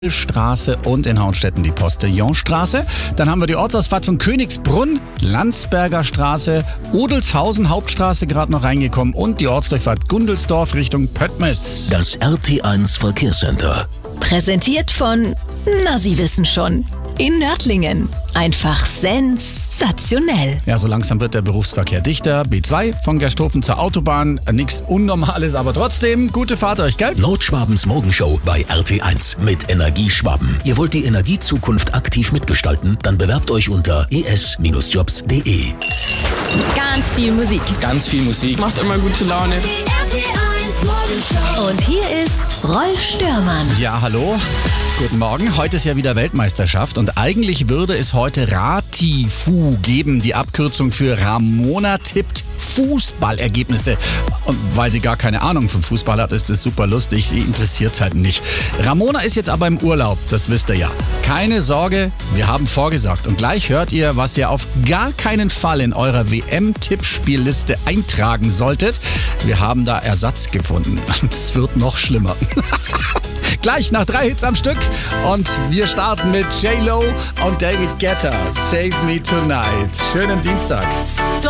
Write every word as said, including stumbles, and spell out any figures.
Straße und in Hauenstetten die Postillonstraße. Dann haben wir die Ortsausfahrt von Königsbrunn, Landsberger Straße, Odelshausen Hauptstraße gerade noch reingekommen und die Ortsdurchfahrt Gundelsdorf Richtung Pöttmes. Das R T eins Verkehrscenter. Präsentiert von, na Sie wissen schon, in Nördlingen. Einfach sensationell. Ja, so langsam wird der Berufsverkehr dichter. B zwei von Gersthofen zur Autobahn. Nichts Unnormales, aber trotzdem gute Fahrt euch, gell? Nordschwabens Morgenshow bei R T eins mit Energieschwaben. Ihr wollt die Energiezukunft aktiv mitgestalten? Dann bewerbt euch unter e s Bindestrich jobs punkt de. Ganz viel Musik. Ganz viel Musik. Macht immer gute Laune. Die R T eins Morgenshow. Und hier ist Rolf Störmann. Ja, hallo. Guten Morgen. Heute ist ja wieder Weltmeisterschaft und eigentlich würde es heute Ratifu geben, die Abkürzung für Ramona tippt Fußballergebnisse. Und weil sie gar keine Ahnung von Fußball hat, ist das super lustig. Sie interessiert es halt nicht. Ramona ist jetzt aber im Urlaub, das wisst ihr ja. Keine Sorge, wir haben vorgesorgt. Und gleich hört ihr, was ihr auf gar keinen Fall in eurer W M-Tippspielliste eintragen solltet. Wir haben da Ersatz gefunden. Und es wird noch schlimmer. Gleich nach drei Hits am Stück und wir starten mit J Lo und David Guetta. Save Me Tonight. Schönen Dienstag.